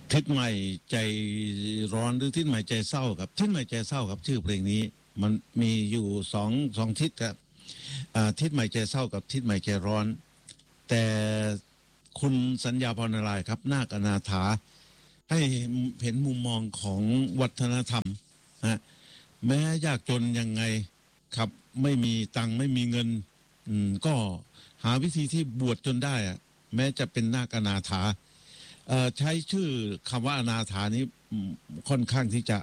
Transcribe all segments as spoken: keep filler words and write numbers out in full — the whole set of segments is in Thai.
ทิศใหม่ใจร้อนหรือทิศใหม่ใจเศร้าครับทิศใหม่ใจเศร้าครับชื่อเพลงนี้มันมีอยู่สองสองทิศครับทิศใหม่ใจเศร้ากับทิศใหม่ใจร้อนแต่คุณสัญญาพรนารายณ์ครับนาคอนาถาให้เห็นมุมมองของวัฒนธรรมนะแม้ยากจนยังไงครับไม่มีตังค์ไม่มีเงินก็หาวิธีที่บวชจนได้อะแม้จะเป็นนาคอนาถาใช้ชื่อคำว่าอนาถานี้ค่อนข้างที่จะ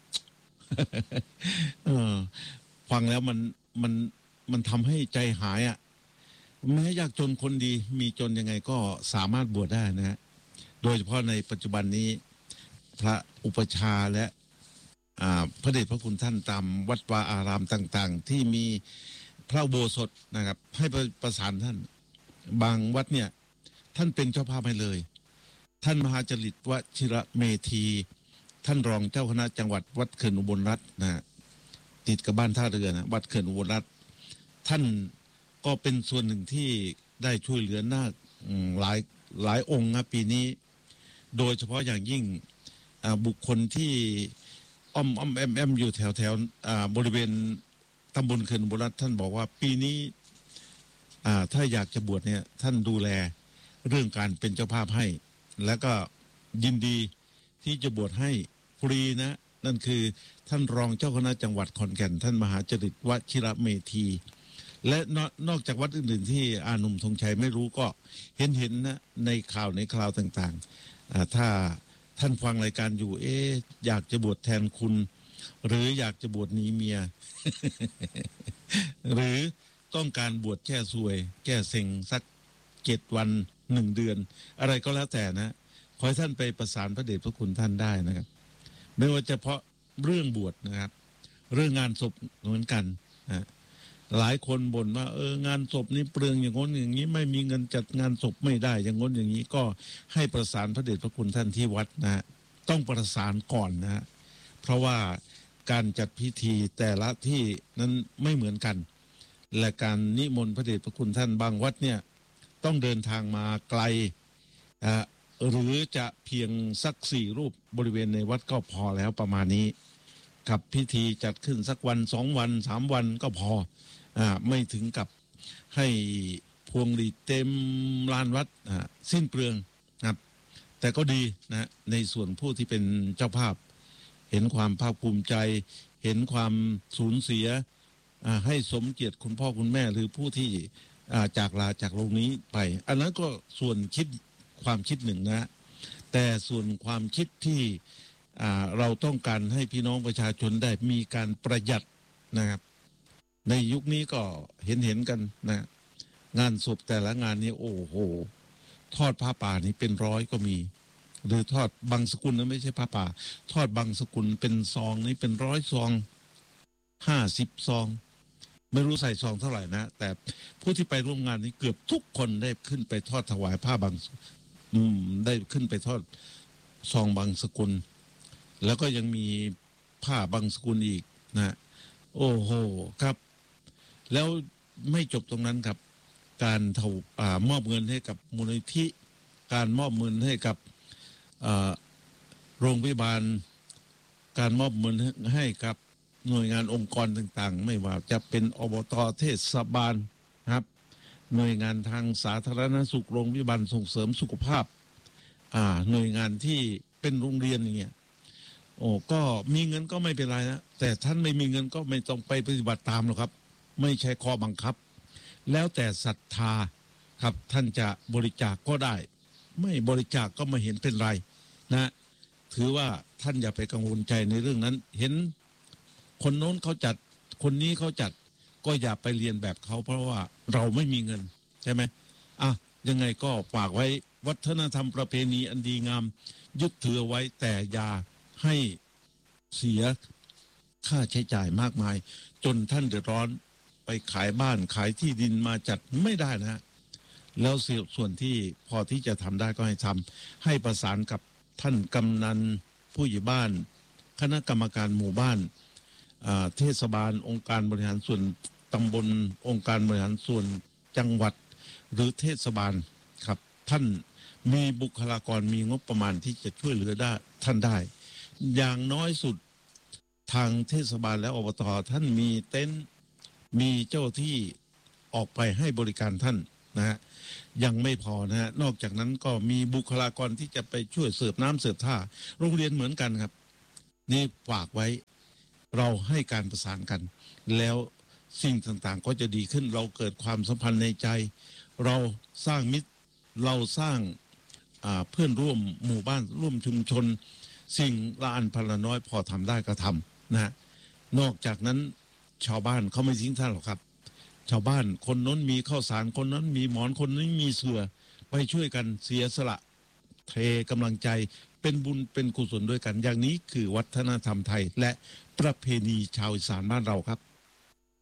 ฟังแล้วมันมันมันทำให้ใจหายอ่ะแม้ยากจนคนดีมีจนยังไงก็สามารถบวชได้นะฮะโดยเฉพาะในปัจจุบันนี้พระอุปชาและพระเดชพระคุณท่านตามวัดวาอารามต่างๆที่มีพระอุโบสถนะครับให้ประสานท่านบางวัดเนี่ยท่านเป็นเจ้าภาพให้เลยท่านมหาจริตวชิระเมธีท่านรองเจ้าคณะจังหวัดวัดเขื่อนอุบลรัตน์นะติดกับบ้านท่าเรือนะวัดเขื่อนอุบลรัตน์ท่านก็เป็นส่วนหนึ่งที่ได้ช่วยเหลือนาคหลายหลายองค์นะปีนี้โดยเฉพาะอย่างยิ่งบุคคลที่อ้อมอ้อมแอมแอมอยู่แถวแถวบริเวณตำบลเขื่อนอุบลรัตน์ท่านบอกว่าปีนี้ถ้าอยากจะบวชเนี่ยท่านดูแลเรื่องการเป็นเจ้าภาพให้แล้วก็ยินดีที่จะบวชให้ฟรีนะนั่นคือท่านรองเจ้าคณะจังหวัดขอนแก่นท่านมหาจริตวชิระเมธีและนอกจากวัดอื่นๆที่อาหนุ่มธงชัยไม่รู้ก็เห็นเห็นนะในข่าวในคราวต่างๆถ้าท่านฟังรายการอยู่เอ๊ะอยากจะบวชแทนคุณหรืออยากจะบวชหนีเมีย หรือต้องการบวชแก้ซวยแก้เซ็งสักเจ็ดวันหนึ่งเดือนอะไรก็แล้วแต่นะขอให้ท่านไปประสานพระเดชพระคุณท่านได้นะครับไม่ว่าจะเพราะเรื่องบวชนะครับเรื่องงานศพเหมือนกันนะหลายคนบ่นว่าเอองานศพนี่เปลืองอย่างง้นอย่างนี้ไม่มีเงินจัดงานศพไม่ได้อย่างง้นอย่างนี้ก็ให้ประสานพระเดชพระคุณท่านที่วัดนะฮะต้องประสานก่อนนะฮะเพราะว่าการจัดพิธีแต่ละที่นั้นไม่เหมือนกันและการนิมนต์พระเดชพระคุณท่านบางวัดเนี่ยต้องเดินทางมาไกลหรือจะเพียงสักสี่รูปบริเวณในวัดก็พอแล้วประมาณนี้กับพิธีจัดขึ้นสักวันสองวันสามวันก็พออ่าไม่ถึงกับให้พวงหลีดเต็มลานวัดอ่าสิ้นเปลืองครับแต่ก็ดีนะในส่วนผู้ที่เป็นเจ้าภาพเห็นความภาคภูมิใจเห็นความสูญเสียอ่าให้สมเกียรติคุณพ่อคุณแม่หรือผู้ที่จากลาจากโลกนี้ไปอันนั้นก็ส่วนคิดความคิดหนึ่งนะแต่ส่วนความคิดที่เราต้องการให้พี่น้องประชาชนได้มีการประหยัดนะครับในยุคนี้ก็เห็นเห็นกันนะงานศพแต่ละงานนี้โอ้โหทอดผ้าป่านี่เป็นร้อยก็มีหรือทอดบางสกุลนั้นไม่ใช่ผ้าป่าทอดบางสกุลเป็นซองนี่เป็นร้อยซองห้าสิบซองไม่รู้ใส่ซองเท่าไหร่นะแต่ผู้ที่ไปร่วมงานนี้เกือบทุกคนได้ขึ้นไปทอดถวายผ้าบางอืมได้ขึ้นไปทอดซองบางสกุลแล้วก็ยังมีผ้าบางสกุลอีกนะโอ้โหครับแล้วไม่จบตรงนั้นครับการถวามอบเงินให้กับมูลนิธิการมอบเงินให้กับโรงพยาบาลการมอบเงินให้กับหน่วยงานองค์กรต่างๆไม่ว่าจะเป็นอบต.เทศบาลครับหน่วยงานทางสาธารณสุขโรงพยาบาลส่งเสริมสุขภาพหน่วยงานที่เป็นโรงเรียนอย่างเงี้ยโอ้ก็มีเงินก็ไม่เป็นไรนะแต่ท่านไม่มีเงินก็ไม่ต้องไปปฏิบัติตามหรอกครับไม่ใช่ข้อบังคับแล้วแต่ศรัทธาครับท่านจะบริจาค ก, ก็ได้ไม่บริจาค ก, ก็ไม่เห็นเป็นไรนะถือว่าท่านอย่าไปกังวลใจในเรื่องนั้นเห็นคนโน้นเขาจัดคนนี้เขาจัดก็อย่าไปเรียนแบบเขาเพราะว่าเราไม่มีเงินใช่ไหมอ่ะยังไงก็ฝากไว้วัฒนธรรมประเพณีอันดีงามยึดถือไว้แต่อย่าให้เสียค่าใช้จ่ายมากมายจนท่านเดือดร้อนไปขายบ้านขายที่ดินมาจัดไม่ได้นะแล้วส่วนที่พอที่จะทำได้ก็ให้ทำให้ประสานกับท่านกำนันผู้ใหญ่บ้านคณะกรรมการหมู่บ้านเทศบาลองค์การบริหารส่วนตำบลองค์การบริหารส่วนจังหวัดหรือเทศบาลครับท่านมีบุคลากรมีงบประมาณที่จะช่วยเหลือได้ท่านได้ อย่างน้อยสุดทางเทศบาลและอบตท่านมีเต็นท์มีเจ้าที่ออกไปให้บริการท่านนะฮะยังไม่พอนะฮะนอกจากนั้นก็มีบุคลากรที่จะไปช่วยเสิร์ฟน้ำเสิร์ฟท่าโรงเรียนเหมือนกันครับนี่ฝากไว้เราให้การประสานกันแล้วสิ่งต่างๆก็จะดีขึ้นเราเกิดความสัมพันธ์ในใจเราสร้างมิตรเราสร้างเพื่อนร่วมหมู่บ้านร่วมชุมชนสิ่งละอันพันละน้อยพอทำได้ก็ทำนะฮะนอกจากนั้นชาวบ้านเขาไม่ทิ้งท่านหรอกครับชาวบ้านคนนั้นมีข้าวสารคนนั้นมีหมอนคนนั้นมีเสื่อไปช่วยกันเสียสละเทกำลังใจเป็นบุญเป็นกุศลด้วยกันอย่างนี้คือวัฒนธรรมไทยและประเพณีชาวอีสานบ้านเราครับ